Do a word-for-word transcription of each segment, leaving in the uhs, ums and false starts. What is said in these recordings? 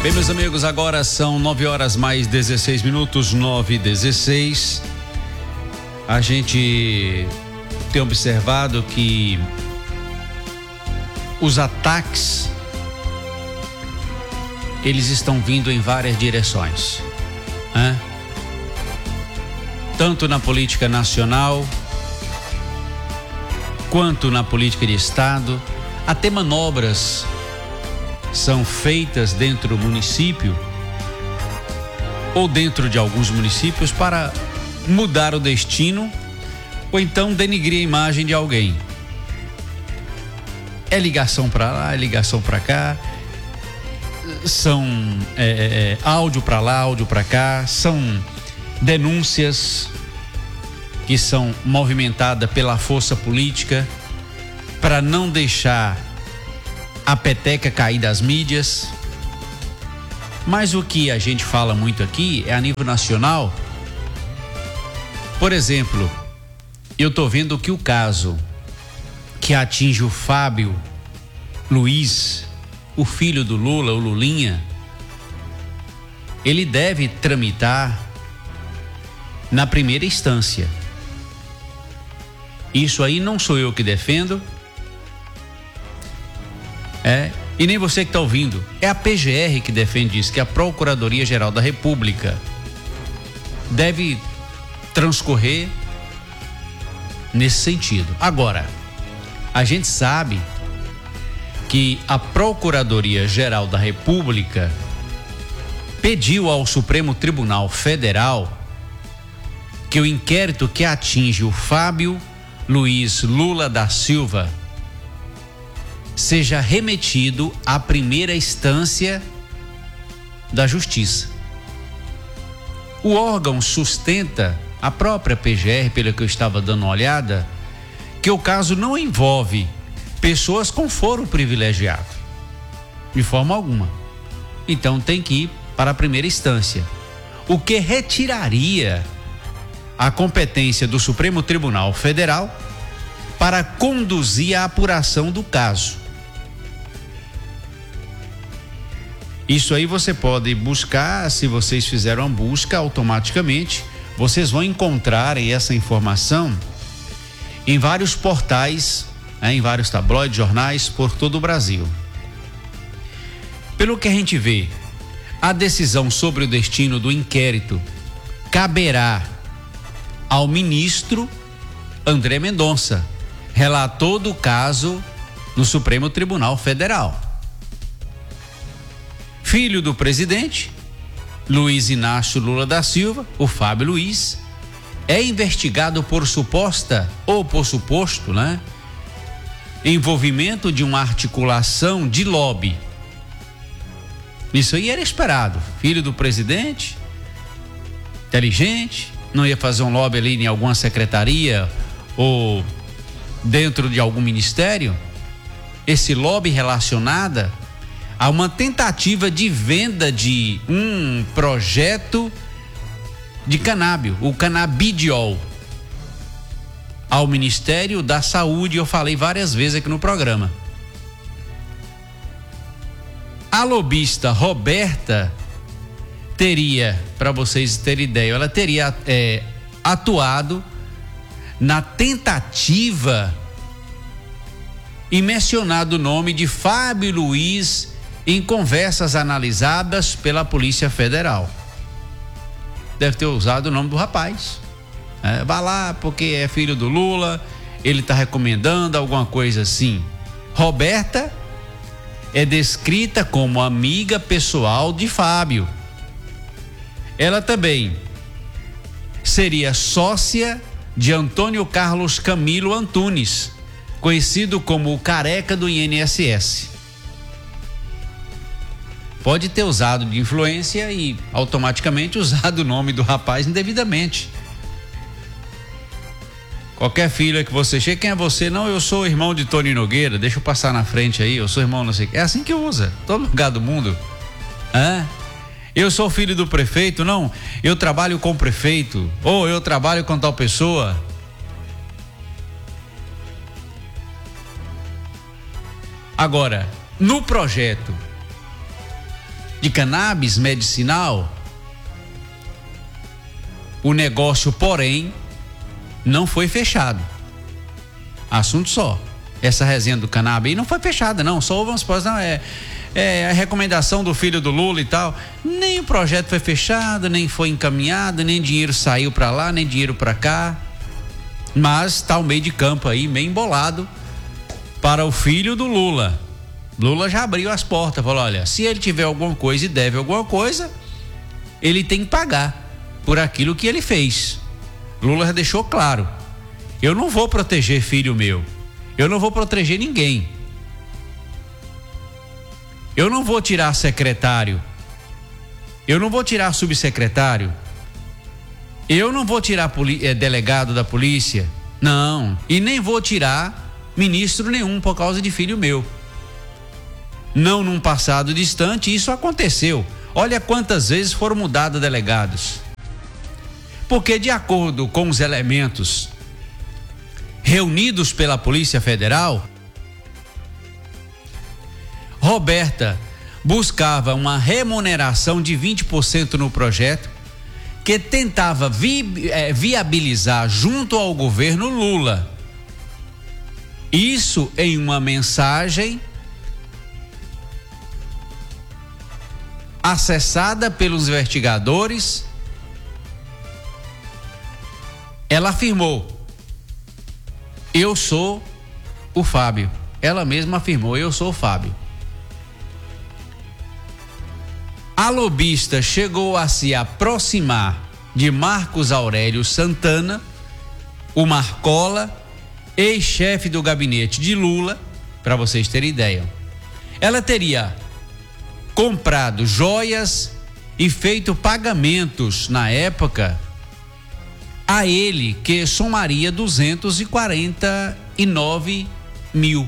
Bem, meus amigos, agora são nove horas mais dezesseis minutos, nove e dezesseis. A gente tem observado que os ataques, eles estão vindo em várias direções, né? Tanto na política nacional, quanto na política de Estado. Até manobras são feitas dentro do município ou dentro de alguns municípios para mudar o destino ou então denigrir a imagem de alguém. É ligação para lá, é ligação para cá, são é, é, áudio para lá, áudio para cá, são denúncias que são movimentadas pela força política para não deixar a peteca cair das mídias. Mas o que a gente fala muito aqui é a nível nacional. Por exemplo, eu tô vendo que o caso que atinge o Fábio Luiz, o filho do Lula, o Lulinha, ele deve tramitar na primeira instância. Isso aí não sou eu que defendo, é, e nem você que está ouvindo. É a P G R que defende isso, que a Procuradoria-Geral da República deve transcorrer nesse sentido. Agora, a gente sabe que a Procuradoria-Geral da República pediu ao Supremo Tribunal Federal que o inquérito que atinge o Fábio Luiz Lula da Silva seja remetido à primeira instância da Justiça. O órgão sustenta, a própria P G R, pelo que eu estava dando uma olhada, que o caso não envolve pessoas com foro privilegiado, de forma alguma. Então tem que ir para a primeira instância, o que retiraria a competência do Supremo Tribunal Federal para conduzir a apuração do caso. Isso aí você pode buscar, se vocês fizeram a busca automaticamente, vocês vão encontrar essa informação em vários portais, né, em vários tabloides, jornais por todo o Brasil. Pelo que a gente vê, a decisão sobre o destino do inquérito caberá ao ministro André Mendonça, relator do caso no Supremo Tribunal Federal. Filho do presidente, Luiz Inácio Lula da Silva, o Fábio Luiz, é investigado por suposta ou por suposto, né, envolvimento de uma articulação de lobby. Isso aí era esperado. Filho do presidente, inteligente, não ia fazer um lobby ali em alguma secretaria ou dentro de algum ministério? Esse lobby relacionada a uma tentativa de venda de um projeto de canábio, o canabidiol, ao Ministério da Saúde. Eu falei várias vezes aqui no programa. A lobista Roberta teria, para vocês terem ideia, ela teria é, atuado na tentativa e mencionado o nome de Fábio Luiz em conversas analisadas pela Polícia Federal. Deve ter usado o nome do rapaz. É, vai lá porque é filho do Lula, ele está recomendando alguma coisa assim. Roberta é descrita como amiga pessoal de Fábio. Ela também seria sócia de Antônio Carlos Camilo Antunes, conhecido como o careca do I N S S. Pode ter usado de influência e automaticamente usado o nome do rapaz indevidamente. Qualquer filha que você chega, quem é você? Não, eu sou irmão de Tony Nogueira, deixa eu passar na frente aí, eu sou irmão não sei o que. É assim que usa, todo lugar do mundo. Hã? Eu sou filho do prefeito, não, eu trabalho com o prefeito, ou eu trabalho com tal pessoa. Agora, no projeto de cannabis medicinal. O negócio, porém, não foi fechado. Assunto só. Essa resenha do cannabis aí não foi fechada, não. Só houve umas coisas, não, é, é a recomendação do filho do Lula e tal. Nem o projeto foi fechado, nem foi encaminhado, nem dinheiro saiu para lá, nem dinheiro para cá. Mas tá o meio de campo aí, meio embolado para o filho do Lula. Lula já abriu as portas, falou: olha, se ele tiver alguma coisa e deve alguma coisa, ele tem que pagar por aquilo que ele fez. Lula já deixou claro: eu não vou proteger filho meu, eu não vou proteger ninguém, eu não vou tirar secretário, eu não vou tirar subsecretário, eu não vou tirar poli- eh, delegado da polícia, não, e nem vou tirar ministro nenhum por causa de filho meu. Não num passado distante, isso aconteceu. Olha quantas vezes foram mudados delegados. Porque, de acordo com os elementos reunidos pela Polícia Federal, Roberta buscava uma remuneração de vinte por cento no projeto que tentava vi, eh, viabilizar junto ao governo Lula. Isso em uma mensagem acessada pelos investigadores. Ela afirmou: eu sou o Fábio. Ela mesma afirmou: eu sou o Fábio. A lobista chegou a se aproximar de Marcos Aurélio Santana, o Marcola, ex-chefe do gabinete de Lula, para vocês terem ideia. Ela teria comprado joias e feito pagamentos na época a ele, que somaria duzentos e quarenta e nove mil.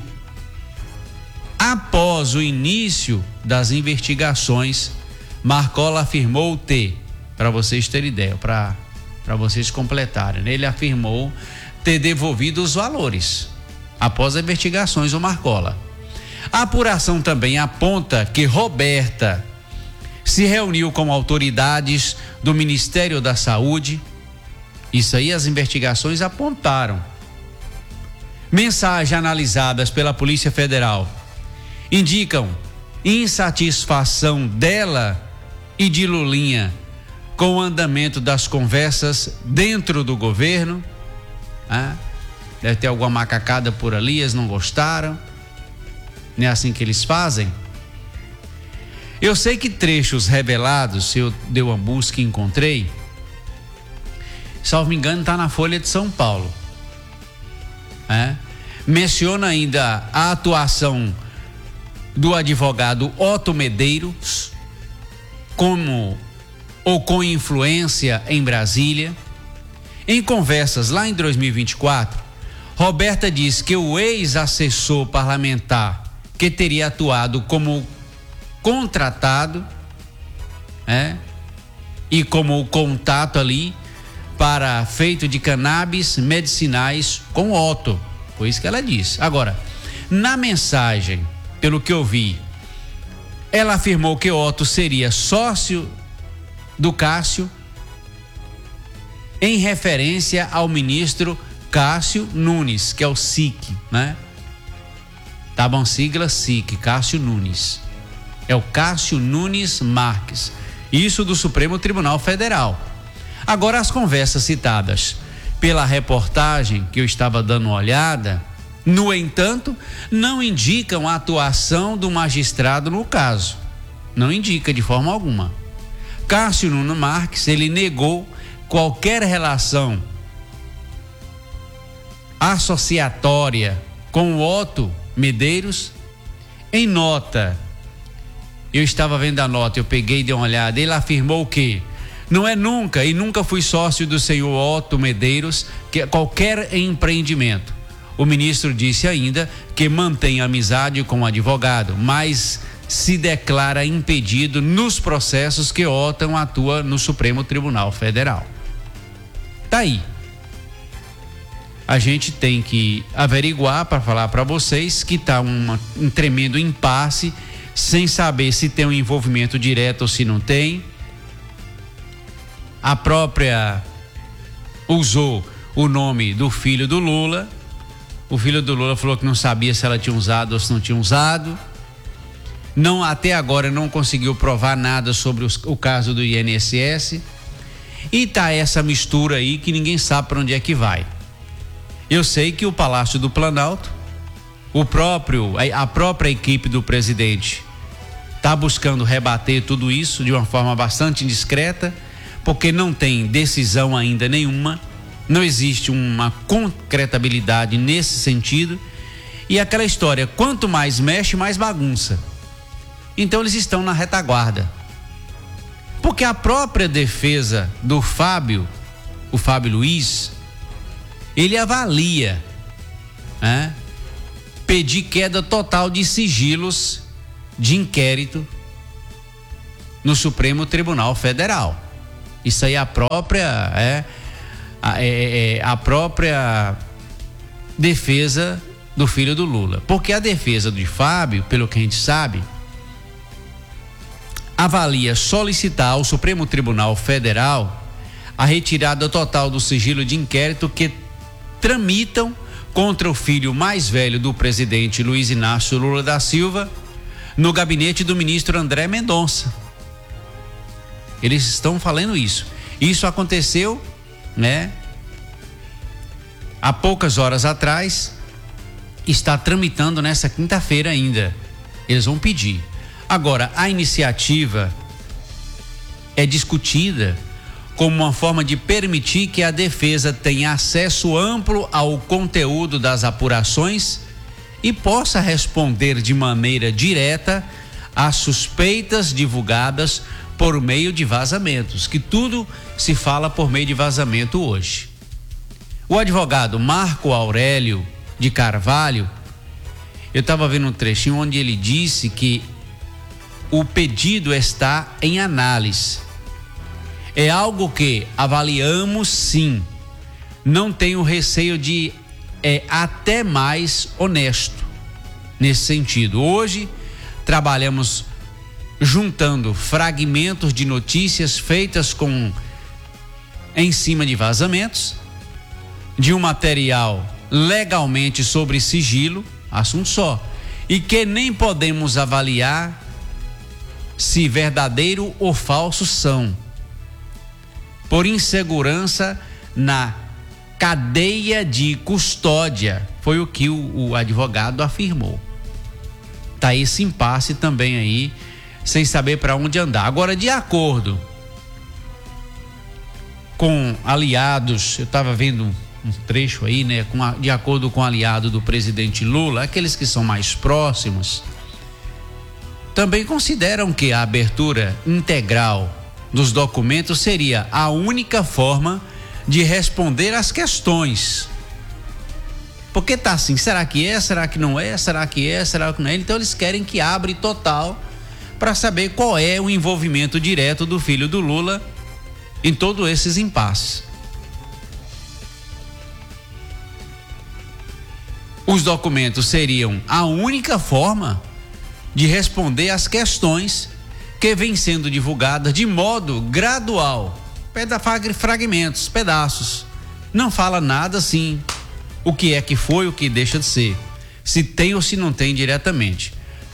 Após o início das investigações, Marcola afirmou ter, para vocês terem ideia, para para vocês completarem, ele afirmou ter devolvido os valores após as investigações do Marcola. A apuração também aponta que Roberta se reuniu com autoridades do Ministério da Saúde. Isso aí as investigações apontaram. Mensagens analisadas pela Polícia Federal indicam insatisfação dela e de Lulinha com o andamento das conversas dentro do governo. Ah, deve ter alguma macacada por ali, eles não gostaram. Não é assim que eles fazem? Eu sei que trechos revelados, eu dei uma busca e encontrei, salvo me engano, está na Folha de São Paulo. É? Menciona ainda a atuação do advogado Otto Medeiros como ou com influência em Brasília. Em conversas lá em dois mil e vinte e quatro, Roberta diz que o ex-assessor parlamentar que teria atuado como contratado, é, e como contato ali para feito de cannabis medicinais com Otto, foi isso que ela disse. Agora, na mensagem, pelo que eu vi, ela afirmou que Otto seria sócio do Cássio em referência ao ministro Cássio Nunes, que é o S I C, né? Tá bom, sigla S I C, Cássio Nunes. É o Cássio Nunes Marques. Isso do Supremo Tribunal Federal. Agora, as conversas citadas pela reportagem que eu estava dando uma olhada, no entanto, não indicam a atuação do magistrado no caso. Não indica de forma alguma. Cássio Nunes Marques, ele negou qualquer relação associatória com o Otto Medeiros. Em nota, eu estava vendo a nota, eu peguei e dei uma olhada, ele afirmou que não é nunca e nunca fui sócio do senhor Otto Medeiros, que qualquer empreendimento. O ministro disse ainda que mantém amizade com o advogado, mas se declara impedido nos processos que Otto atua no Supremo Tribunal Federal. Tá aí. A gente tem que averiguar para falar para vocês que tá uma, um tremendo impasse sem saber se tem um envolvimento direto ou se não tem. A própria usou o nome do filho do Lula. O filho do Lula falou que não sabia se ela tinha usado ou se não tinha usado. Não, até agora não conseguiu provar nada sobre os, o caso do I N S S. E tá essa mistura aí que ninguém sabe para onde é que vai. Eu sei que o Palácio do Planalto, o próprio, a própria equipe do presidente tá buscando rebater tudo isso de uma forma bastante indiscreta, porque não tem decisão ainda nenhuma, não existe uma concretabilidade nesse sentido. E aquela história, quanto mais mexe, mais bagunça. Então eles estão na retaguarda. Porque a própria defesa do Fábio, o Fábio Luiz, ele avalia, né, pedir queda total de sigilos de inquérito no Supremo Tribunal Federal. Isso aí é a própria, é, é, é a própria defesa do filho do Lula. Porque a defesa de Fábio, pelo que a gente sabe, avalia solicitar ao Supremo Tribunal Federal a retirada total do sigilo de inquérito que tramitam contra o filho mais velho do presidente Luiz Inácio Lula da Silva no gabinete do ministro André Mendonça. Eles estão falando isso. Isso aconteceu, né, há poucas horas atrás, está tramitando nessa quinta-feira ainda. Eles vão pedir. Agora, a iniciativa é discutida como uma forma de permitir que a defesa tenha acesso amplo ao conteúdo das apurações e possa responder de maneira direta às suspeitas divulgadas por meio de vazamentos, que tudo se fala por meio de vazamento hoje. O advogado Marco Aurélio de Carvalho, eu estava vendo um trechinho onde ele disse que o pedido está em análise. É algo que avaliamos, sim. Não tenho receio de é até mais honesto nesse sentido. Hoje trabalhamos juntando fragmentos de notícias feitas com em cima de vazamentos, de um material legalmente sobre sigilo, assunto só, e que nem podemos avaliar se verdadeiro ou falso são, por insegurança na cadeia de custódia, foi o que o, o advogado afirmou. Tá esse impasse também aí, sem saber para onde andar. Agora, de acordo com aliados, eu estava vendo um trecho aí, né, com a, de acordo com o aliado do presidente Lula, aqueles que são mais próximos, também consideram que a abertura integral dos documentos seria a única forma de responder às questões. Porque tá assim, será que é, será que não é, será que é, será que não é? Então eles querem que abra total para saber qual é o envolvimento direto do filho do Lula em todos esses impasses. Os documentos seriam a única forma de responder às questões que vêm sendo divulgadas de modo gradual, fragmentos, pedaços. Não fala nada assim, o que é que foi, o que deixa de ser, se tem ou se não tem diretamente.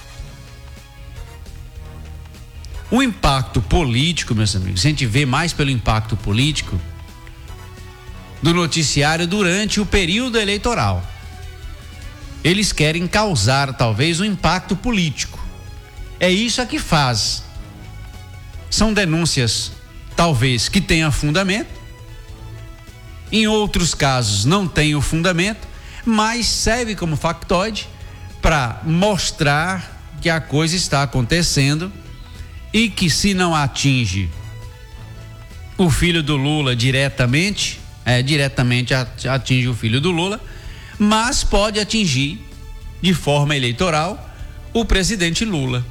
O impacto político, meus amigos, a gente vê mais pelo impacto político do noticiário durante o período eleitoral. Eles querem causar talvez um impacto político. É isso a que faz. São denúncias talvez que tenha fundamento, em outros casos não tem o fundamento, mas serve como factoide para mostrar que a coisa está acontecendo e que, se não atinge o filho do Lula diretamente, é, diretamente atinge o filho do Lula, mas pode atingir de forma eleitoral o presidente Lula.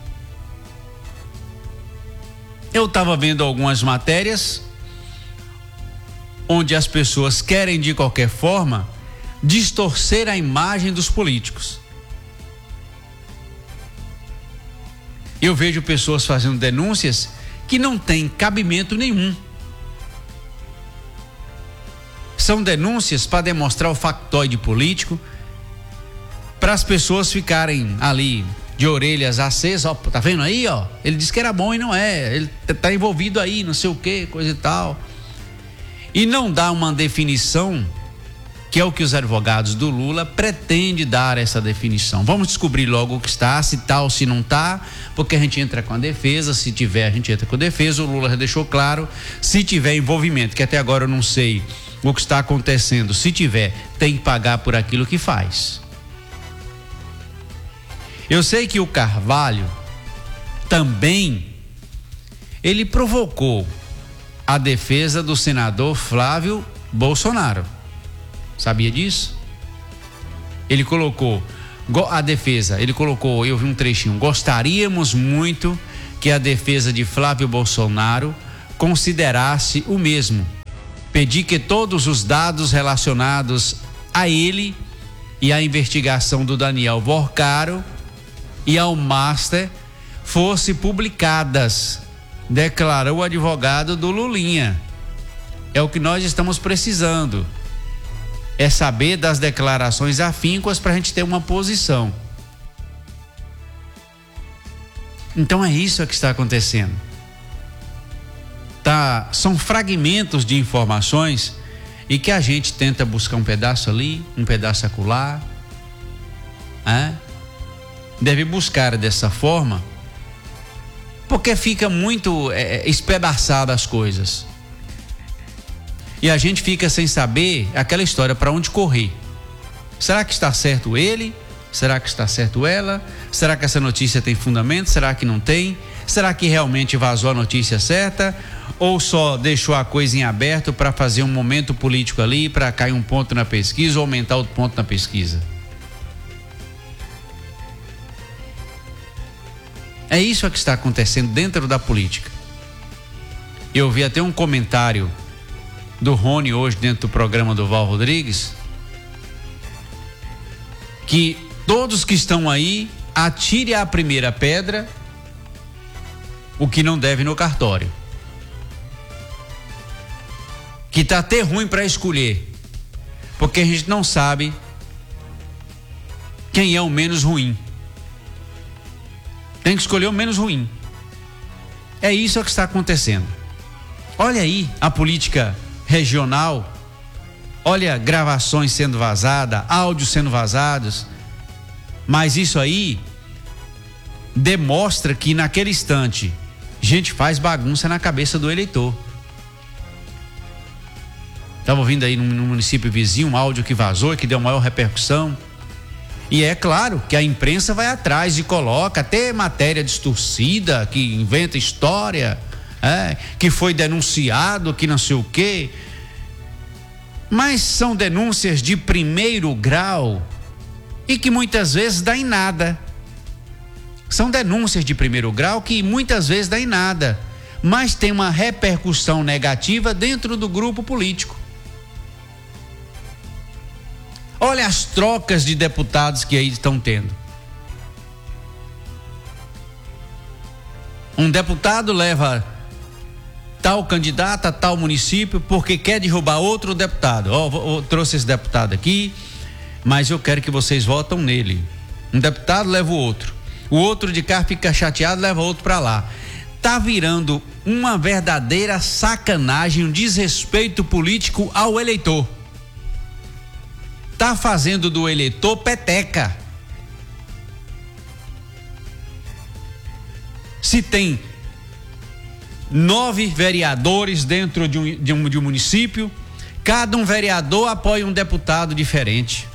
Eu estava vendo algumas matérias onde as pessoas querem de qualquer forma distorcer a imagem dos políticos. Eu vejo pessoas fazendo denúncias que não têm cabimento nenhum. São denúncias para demonstrar o factoide político, para as pessoas ficarem ali de orelhas acesas. Ó, tá vendo aí, ó? Ele disse que era bom e não é. Ele tá envolvido aí, não sei o que, coisa e tal. E não dá uma definição, que é o que os advogados do Lula pretendem dar essa definição. Vamos descobrir logo o que está, se tá ou se não tá, porque a gente entra com a defesa. Se tiver, a gente entra com a defesa. O Lula já deixou claro, se tiver envolvimento, que até agora eu não sei o que está acontecendo, se tiver, tem que pagar por aquilo que faz. Eu sei que o Carvalho também, ele provocou a defesa do senador Flávio Bolsonaro. Sabia disso? Ele colocou a defesa, ele colocou, eu vi um trechinho: gostaríamos muito que a defesa de Flávio Bolsonaro considerasse o mesmo. Pedi que todos os dados relacionados a ele e à investigação do Daniel Vorcaro e ao Master fossem publicadas, declarou o advogado do Lulinha. É o que nós estamos precisando. É saber das declarações afínquas para a gente ter uma posição. Então é isso que está acontecendo. Tá, são fragmentos de informações e que a gente tenta buscar um pedaço ali, um pedaço acolá. É? Deve buscar dessa forma, porque fica muito é, espedaçada as coisas. E a gente fica sem saber aquela história, para onde correr. Será que está certo ele? Será que está certo ela? Será que essa notícia tem fundamento? Será que não tem? Será que realmente vazou a notícia certa? Ou só deixou a coisa em aberto para fazer um momento político ali, para cair um ponto na pesquisa ou aumentar outro ponto na pesquisa? É isso que está acontecendo dentro da política. Eu vi até um comentário do Rony hoje dentro do programa do Val Rodrigues, que todos que estão aí atire a primeira pedra, o que não deve no cartório, que tá até ruim para escolher, porque a gente não sabe quem é o menos ruim. Tem que escolher o menos ruim. É isso que está acontecendo. Olha aí a política regional, olha gravações sendo vazadas, áudios sendo vazados, mas isso aí demonstra que naquele instante a gente faz bagunça na cabeça do eleitor. Estava ouvindo aí no, no município vizinho um áudio que vazou e que deu maior repercussão, e é claro que a imprensa vai atrás e coloca até matéria distorcida, que inventa história, É, que foi denunciado, que não sei o quê. Mas são denúncias de primeiro grau e que muitas vezes dá em nada. São denúncias de primeiro grau que muitas vezes dá em nada, mas tem uma repercussão negativa dentro do grupo político. Olha as trocas de deputados que aí estão tendo. Um deputado leva tal candidato a tal município porque quer derrubar outro deputado. Ó, oh, eu trouxe esse deputado aqui, mas eu quero que vocês votem nele. Um deputado leva o outro. O outro de cá fica chateado, leva outro para lá. Tá virando uma verdadeira sacanagem, um desrespeito político ao eleitor. Tá fazendo do eleitor peteca. Se tem nove vereadores dentro de um, de, um, de um município, cada um vereador apoia um deputado diferente.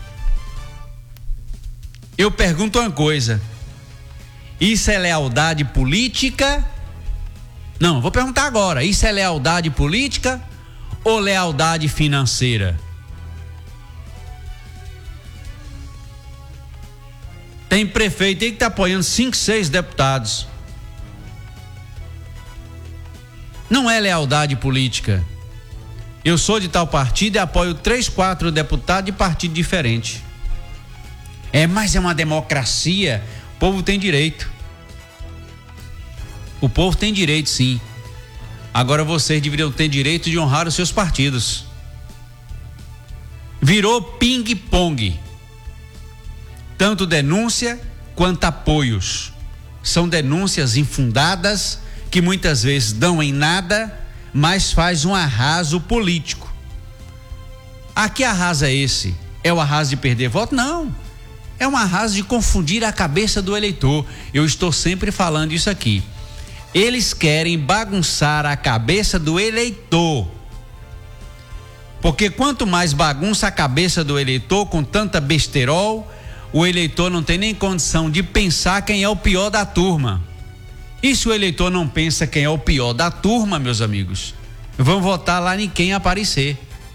Eu pergunto uma coisa: isso é lealdade política? Não, vou perguntar agora: isso é lealdade política ou lealdade financeira? Tem prefeito aí que está apoiando cinco, seis deputados. Não é lealdade política. Eu sou de tal partido e apoio três, quatro deputados de partido diferente. É, mas é uma democracia, o povo tem direito. O povo tem direito, sim. Agora vocês deveriam ter direito de honrar os seus partidos. Virou ping-pong. Tanto denúncia quanto apoios. São denúncias infundadas que muitas vezes dão em nada, mas faz um arraso político. A que arraso é esse? É o arraso de perder voto? Não. É um arraso de confundir a cabeça do eleitor. Eu estou sempre falando isso aqui. Eles querem bagunçar a cabeça do eleitor. Porque quanto mais bagunça a cabeça do eleitor com tanta besterol, o eleitor não tem nem condição de pensar quem é o pior da turma. E se o eleitor não pensa quem é o pior da turma, meus amigos, vão votar lá em quem aparecer.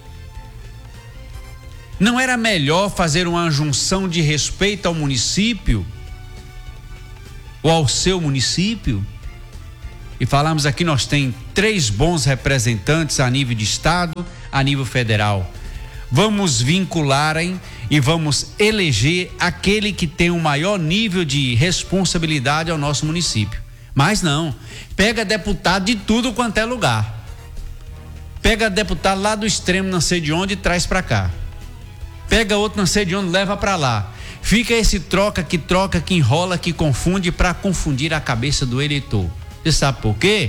Não era melhor fazer uma junção de respeito ao município ou ao seu município? E falamos aqui, nós tem três bons representantes a nível de estado, a nível federal. Vamos vincularem e vamos eleger aquele que tem o maior nível de responsabilidade ao nosso município. Mas não, pega deputado de tudo quanto é lugar. Pega deputado lá do extremo, não sei de onde, e traz para cá. Pega outro, não sei de onde, leva para lá. Fica esse troca que troca, que enrola, que confunde, para confundir a cabeça do eleitor. Você sabe por quê?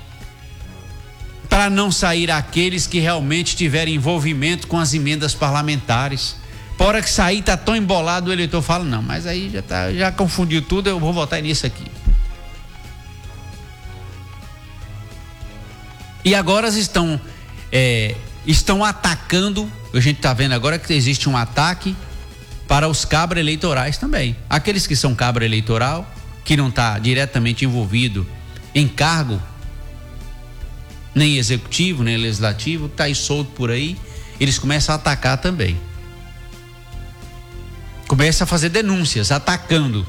Para não sair aqueles que realmente tiverem envolvimento com as emendas parlamentares. Por hora que sair, tá tão embolado, o eleitor fala, não, mas aí já, tá, já confundiu tudo, eu vou votar nisso aqui. E agora estão, é, estão atacando, a gente está vendo agora que existe um ataque para os cabras eleitorais também. Aqueles que são cabra eleitoral, que não está diretamente envolvido em cargo, nem executivo, nem legislativo, está aí solto por aí, eles começam a atacar também. Começa a fazer denúncias, atacando.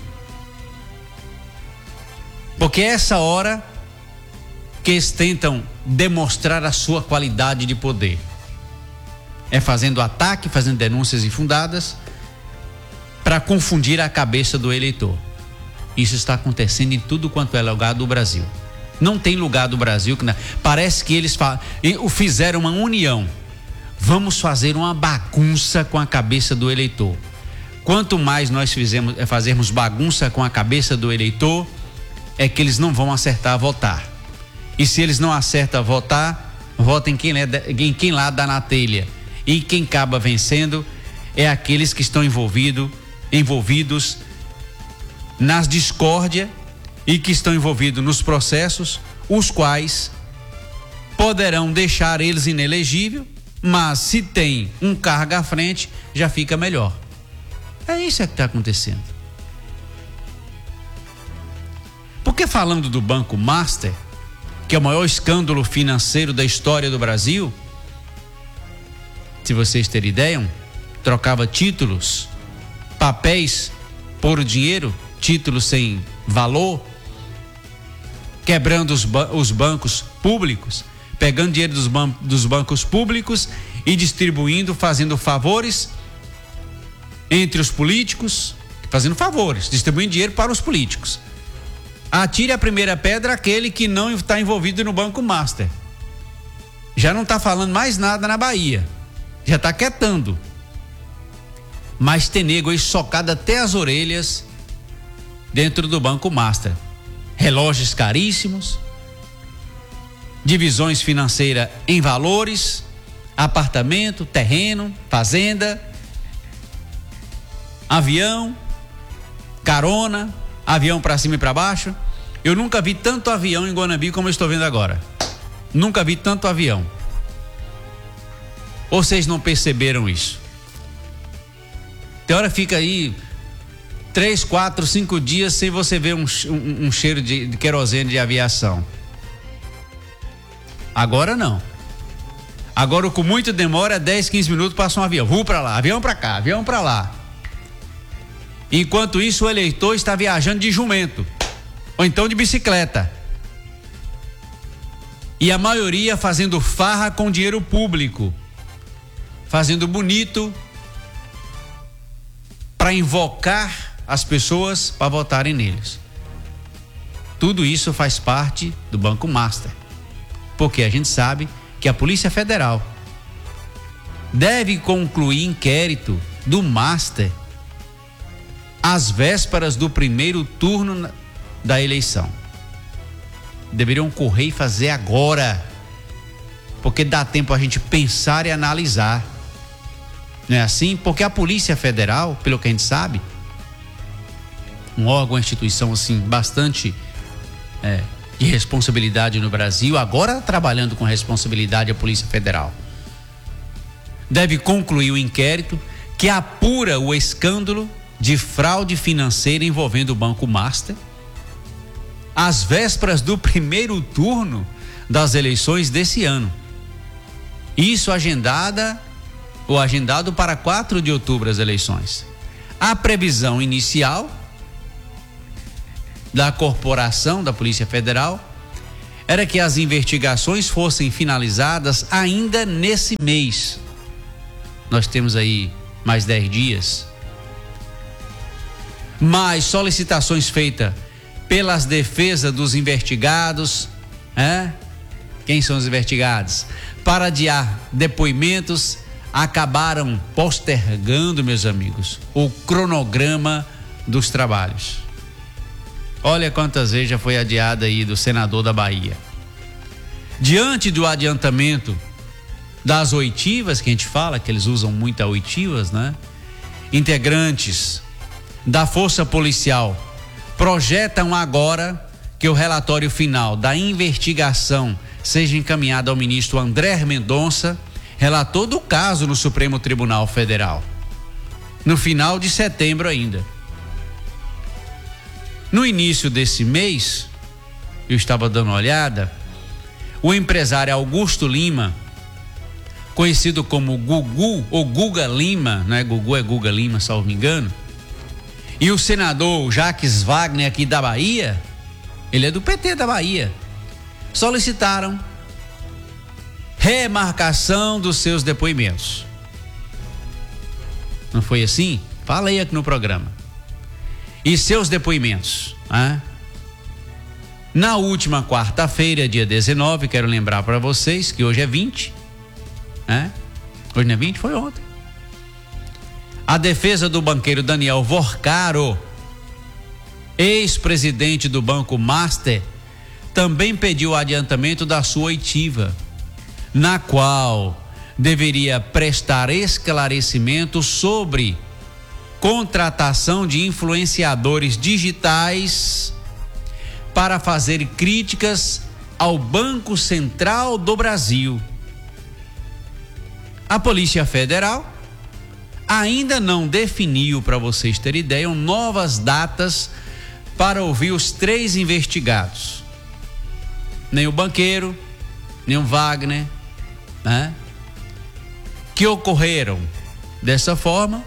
Porque é essa hora que eles tentam demonstrar a sua qualidade de poder. É fazendo ataque, fazendo denúncias infundadas para confundir a cabeça do eleitor. Isso está acontecendo em tudo quanto é lugar do Brasil. Não tem lugar do Brasil que não, parece que eles fizeram uma união. Vamos fazer uma bagunça com a cabeça do eleitor. Quanto mais nós fizemos, fazermos bagunça com a cabeça do eleitor, é que eles não vão acertar a votar. E se eles não acertam a votar, votem em quem, em quem lá dá na telha. E quem acaba vencendo é aqueles que estão envolvido, envolvidos nas discórdias e que estão envolvidos nos processos, os quais poderão deixar eles inelegível, mas se tem um cargo à frente, já fica melhor. É isso que está acontecendo. Porque falando do Banco Master, que é o maior escândalo financeiro da história do Brasil, se vocês terem ideia, trocava títulos, papéis por dinheiro, títulos sem valor, quebrando os, ba- os bancos públicos, pegando dinheiro dos, ban- dos bancos públicos e distribuindo, fazendo favores entre os políticos, fazendo favores, distribuindo dinheiro para os políticos. Atire a primeira pedra aquele que não está envolvido no Banco Master. Já não está falando mais nada na Bahia, já está quietando. Mas tem nego aí socado até as orelhas dentro do Banco Master. Relógios caríssimos, divisões financeiras em valores, apartamento, terreno, fazenda, avião, carona, avião para cima e para baixo. Eu nunca vi tanto avião em Guanambi como eu estou vendo agora. Nunca vi tanto avião. Ou vocês não perceberam isso? Tem hora fica aí três, quatro, cinco dias sem você ver um, um, um cheiro de, de querosene de aviação. Agora não. Agora com muito demora, dez, quinze minutos passa um avião. Vou para lá, avião para cá, avião para lá. Enquanto isso o eleitor está viajando de jumento ou então de bicicleta. E a maioria fazendo farra com dinheiro público, fazendo bonito para invocar as pessoas para votarem neles. tudo isso faz parte do Banco Master, porque a gente sabe que a Polícia Federal deve concluir inquérito do Master às vésperas do primeiro turno da eleição. Deveriam correr e fazer agora, porque dá tempo a gente pensar e analisar. Não é assim? Porque a Polícia Federal, pelo que a gente sabe, um órgão, uma instituição assim, bastante é, de responsabilidade no Brasil, agora trabalhando com responsabilidade a Polícia Federal, deve concluir o inquérito que apura o escândalo de fraude financeira envolvendo o Banco Master, às vésperas do primeiro turno das eleições desse ano. Isso agendada ou agendado para quatro de outubro as eleições. A previsão inicial da corporação da Polícia Federal era que as investigações fossem finalizadas ainda nesse mês. Nós temos aí mais dez dias. Mas solicitações feitas pelas defesas dos investigados, é? Quem são os investigados? Para adiar depoimentos, acabaram postergando, meus amigos, o cronograma dos trabalhos. Olha quantas vezes já foi adiado aí do senador da Bahia. Diante do adiantamento das oitivas, que a gente fala, que eles usam muito a oitivas, né? Integrantes da Força Policial projetam agora que o relatório final da investigação seja encaminhado ao ministro André Mendonça, relator do caso no Supremo Tribunal Federal, no final de setembro ainda. No início desse mês, eu estava dando uma olhada, o empresário Augusto Lima, conhecido como Gugu ou Guga Lima, não é Gugu, é Guga Lima, salvo me engano, e o senador Jacques Wagner aqui da Bahia, ele é do P T da Bahia, solicitaram remarcação dos seus depoimentos. Não foi assim? Falei aqui no programa. E seus depoimentos, né? Na última quarta-feira, dia dezenove, quero lembrar para vocês que hoje é vinte, né? Hoje não é vinte, foi ontem. A defesa do banqueiro Daniel Vorcaro, ex-presidente do Banco Master, também pediu o adiantamento da sua oitiva, na qual deveria prestar esclarecimento sobre contratação de influenciadores digitais para fazer críticas ao Banco Central do Brasil. A Polícia Federal ainda não definiu, para vocês terem ideia, novas datas para ouvir os três investigados. Nem o banqueiro, nem o Wagner, né? Que ocorreram dessa forma.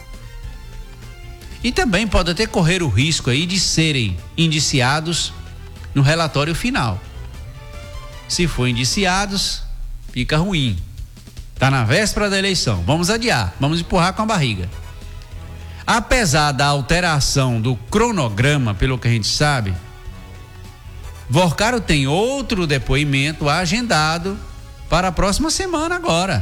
E também pode até correr o risco aí de serem indiciados no relatório final. Se for indiciados, fica ruim. Está na véspera da eleição. Vamos adiar, vamos empurrar com a barriga. Apesar da alteração do cronograma, pelo que a gente sabe, Vorcaro tem outro depoimento agendado para a próxima semana agora.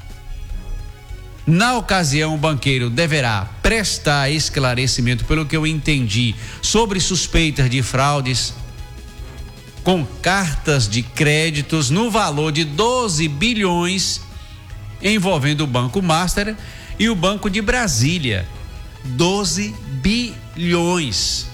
Na ocasião, o banqueiro deverá prestar esclarecimento, pelo que eu entendi, sobre suspeitas de fraudes com cartas de créditos no valor de doze bilhões envolvendo o Banco Master e o Banco de Brasília. doze bilhões.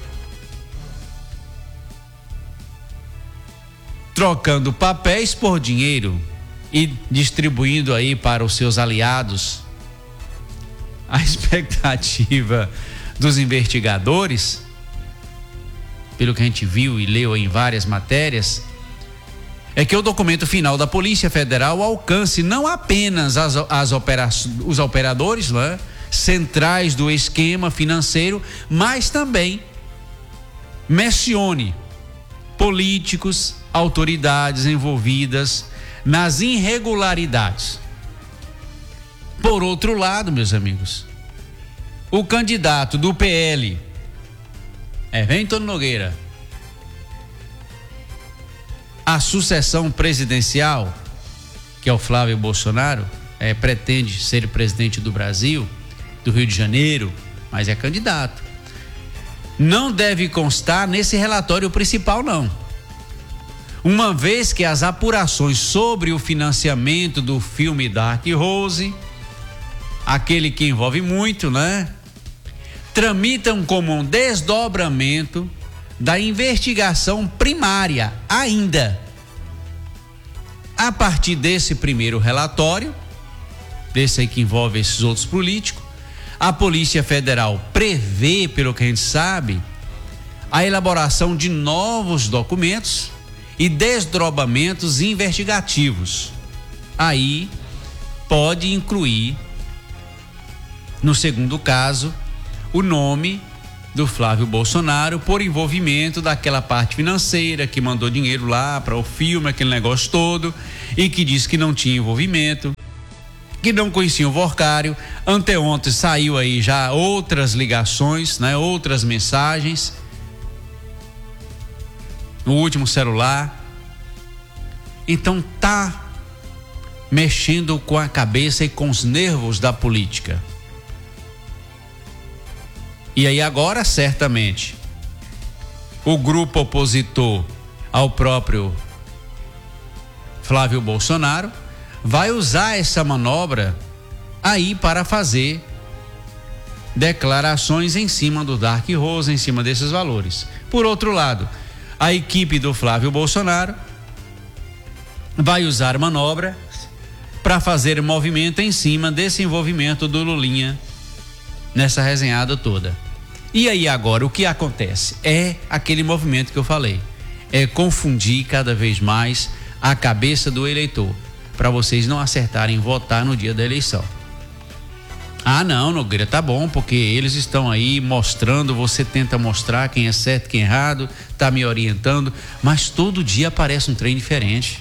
Trocando papéis por dinheiro e distribuindo aí para os seus aliados. A expectativa dos investigadores, pelo que a gente viu e leu em várias matérias, é que o documento final da Polícia Federal alcance não apenas as, as opera, os operadores, né, centrais do esquema financeiro, mas também mencione políticos, autoridades envolvidas nas irregularidades. Por outro lado, meus amigos, o candidato do P L, Everton Nogueira, a sucessão presidencial, que é o Flávio Bolsonaro, é, pretende ser presidente do Brasil, do Rio de Janeiro, mas é candidato. Não deve constar nesse relatório principal, não. Uma vez que as apurações sobre o financiamento do filme Dark Rose, aquele que envolve muito, né? Tramitam como um desdobramento da investigação primária ainda. A partir desse primeiro relatório, desse aí que envolve esses outros políticos, a Polícia Federal prevê, pelo que a gente sabe, a elaboração de novos documentos e desdobramentos investigativos. Aí pode incluir, no segundo caso, o nome do Flávio Bolsonaro por envolvimento daquela parte financeira que mandou dinheiro lá para o filme, aquele negócio todo, e que disse que não tinha envolvimento, que não conhecia o Worcário. Anteontem saiu aí já outras ligações, né, outras mensagens no último celular. Então tá mexendo com a cabeça e com os nervos da política. E aí agora, certamente, o grupo opositor ao próprio Flávio Bolsonaro vai usar essa manobra aí para fazer declarações em cima do Dark Rose, em cima desses valores. Por outro lado, a equipe do Flávio Bolsonaro vai usar manobra para fazer movimento em cima desse envolvimento do Lulinha nessa resenhada toda. E aí agora o que acontece? É aquele movimento que eu falei, é confundir cada vez mais a cabeça do eleitor, para vocês não acertarem votar no dia da eleição. Ah não, Nogueira, tá bom, porque eles estão aí mostrando, você tenta mostrar quem é certo, quem é errado, tá me orientando, mas todo dia aparece um trem diferente.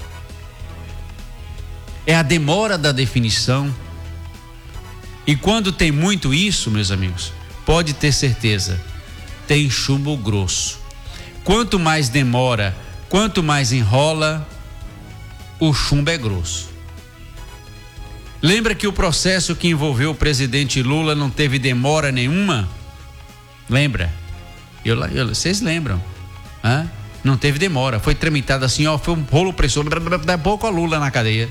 É a demora da definição. E quando tem muito isso, meus amigos, pode ter certeza, tem chumbo grosso. Quanto mais demora, quanto mais enrola, o chumbo é grosso. Lembra que o processo que envolveu o presidente Lula não teve demora nenhuma? Lembra? Eu, eu, vocês lembram? Hã? Não teve demora, foi tramitado assim, ó, foi um rolo pressor, daqui a pouco a Lula na cadeia.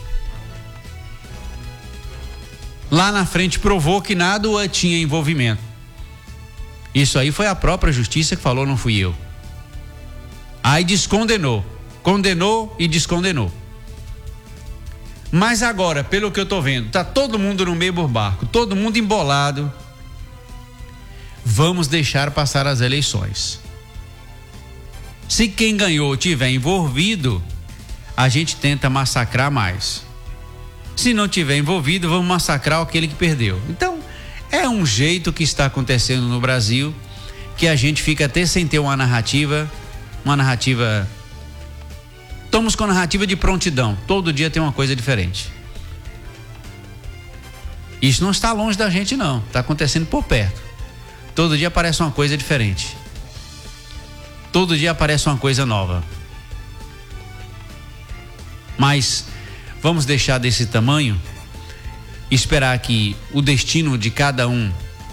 Lá na frente provou que nada tinha envolvimento. Isso aí foi a própria justiça que falou, não fui eu. Aí descondenou, condenou e descondenou. Mas agora, pelo que eu tô vendo, tá todo mundo no mesmo barco, todo mundo embolado. Vamos deixar passar as eleições. Se quem ganhou tiver envolvido, a gente tenta massacrar mais. Se não tiver envolvido, vamos massacrar aquele que perdeu. Então, é um jeito que está acontecendo no Brasil, que a gente fica até sem ter uma narrativa, uma narrativa... Estamos com a narrativa de prontidão, todo dia tem uma coisa diferente. Isso não está longe da gente não, está acontecendo por perto. Todo dia aparece uma coisa diferente. Todo dia aparece uma coisa nova. Mas vamos deixar desse tamanho, esperar que o destino de cada um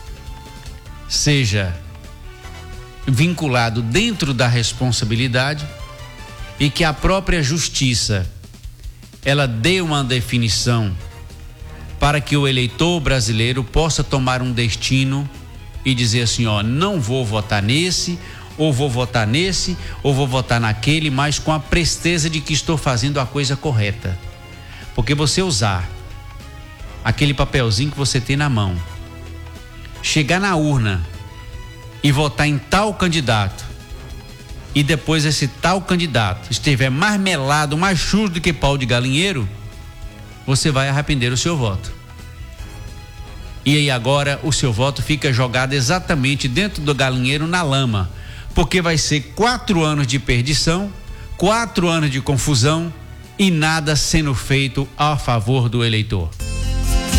seja vinculado dentro da responsabilidade e que a própria justiça ela dê uma definição para que o eleitor brasileiro possa tomar um destino e dizer assim, ó, não vou votar nesse, ou vou votar nesse, ou vou votar naquele, mas com a presteza de que estou fazendo a coisa correta. Porque você usar aquele papelzinho que você tem na mão, chegar na urna e votar em tal candidato, e depois esse tal candidato estiver mais melado, mais chulo do que pau de galinheiro, você vai arrepender o seu voto. E aí agora o seu voto fica jogado exatamente dentro do galinheiro na lama, porque vai ser quatro anos de perdição, quatro anos de confusão e nada sendo feito a favor do eleitor.